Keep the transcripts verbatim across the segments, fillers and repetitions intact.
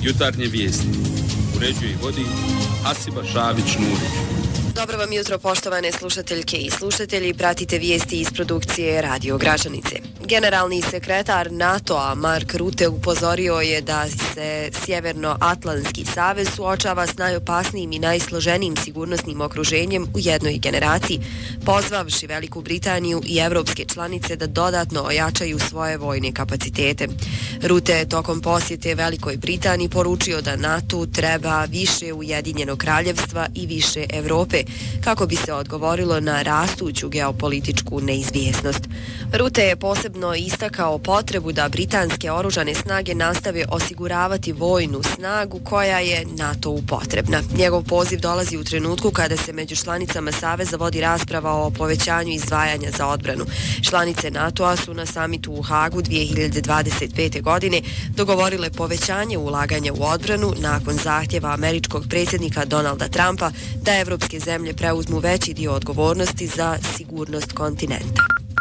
Jutarnje vijesti. Uređuje i vodi Hasiba Šavić-Nurić. Dobro vam jutro, poštovane slušateljke i slušatelji. Pratite vijesti iz produkcije Radio Gračanice. Generalni sekretar NATO-a Mark Rutte upozorio je da se Sjevernoatlantski savez suočava s najopasnijim i najsloženijim sigurnosnim okruženjem u jednoj generaciji, pozvavši Veliku Britaniju i evropske članice da dodatno ojačaju svoje vojne kapacitete. Rutte je tokom posjete Velikoj Britaniji poručio da NATO treba više Ujedinjenog kraljevstva i više Evrope, kako bi se odgovorilo na rastuću geopolitičku neizvjesnost. Rutte je posebno istakao potrebu da britanske oružane snage nastave osiguravati vojnu snagu koja je NATO-u potrebna. Njegov poziv dolazi u trenutku kada se među članicama Saveza vodi rasprava o povećanju izdvajanja za odbranu. Članice NATO-a su na samitu u Hagu dvije hiljade dvadeset pete. godine dogovorile povećanje ulaganja u odbranu nakon zahtjeva američkog predsjednika Donalda Trumpa da evropske zemlje preuzmu veći dio odgovornosti za sigurnost kontinenta.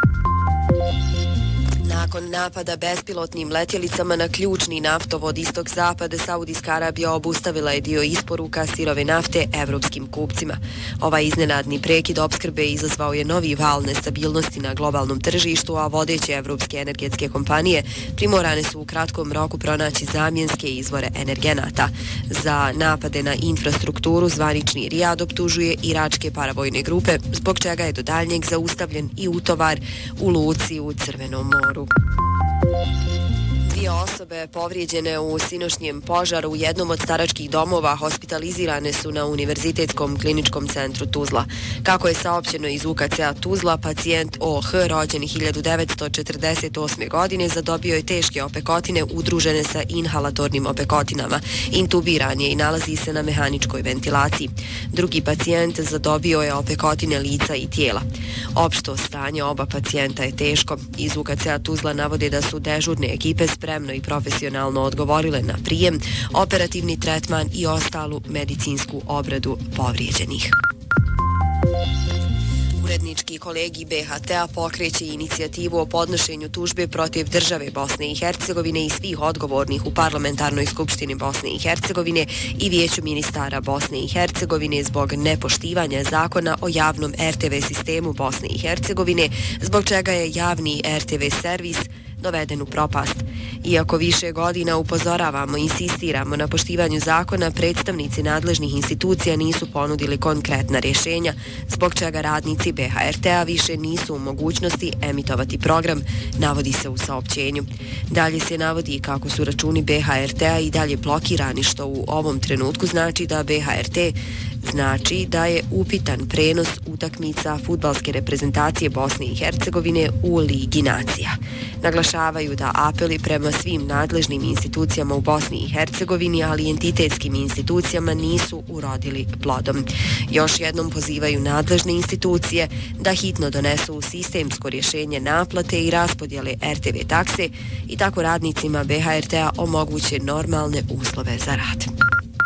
Nakon napada bespilotnim letjelicama na ključni naftovod istok-zapad, Saudijska Arabija obustavila je dio isporuka sirove nafte evropskim kupcima. Ovaj iznenadni prekid opskrbe izazvao je novi val nestabilnosti na globalnom tržištu, a vodeće evropske energetske kompanije primorane su u kratkom roku pronaći zamjenske izvore energenata. Za napade na infrastrukturu zvanični Rijad optužuje iračke paravojne grupe, zbog čega je do daljnjeg zaustavljen i utovar u luci u Crvenom moru. Dvije osobe povrijeđene u sinoćnjem požaru u jednom od staračkih domova hospitalizirane su na Univerzitetskom kliničkom centru Tuzla. Kako je saopćeno iz U K C-a Tuzla, pacijent O H rođen hiljadu devetsto četrdeset osme. godine zadobio je teške opekotine udružene sa inhalatornim opekotinama. Intubiran je i nalazi se na mehaničkoj ventilaciji. Drugi pacijent zadobio je opekotine lica i tijela. Opšto stanje oba pacijenta je teško. Iz U K C-a Tuzla navode da su dežurne ekipe spremno i profesionalno odgovorile na prijem, operativni tretman i ostalu medicinsku obradu povrijeđenih. Urednički kolegij B H T-a pokreće inicijativu o podnošenju tužbe protiv države Bosne i Hercegovine i svih odgovornih u Parlamentarnoj skupštini Bosne i Hercegovine i Vijeću ministara Bosne i Hercegovine zbog nepoštivanja zakona o javnom R T V sistemu Bosne i Hercegovine, zbog čega je javni R T V servis doveden u propast. Iako više godina upozoravamo i insistiramo na poštivanju zakona, predstavnici nadležnih institucija nisu ponudili konkretna rješenja, zbog čega radnici B H R T-a više nisu u mogućnosti emitovati program, navodi se u saopćenju. Dalje se navodi kako su računi B H R T-a i dalje blokirani, što u ovom trenutku znači da B H R T znači da je upitan prenos utakmica fudbalske reprezentacije Bosne i Hercegovine u Ligi nacija. Naglašavaju da apeli prema svim nadležnim institucijama u Bosni i Hercegovini, ali i entitetskim institucijama nisu urodili plodom. Još jednom pozivaju nadležne institucije da hitno donesu sistemsko rješenje naplate i raspodjele R T V takse i tako radnicima B H R T-a omoguće normalne uslove za rad.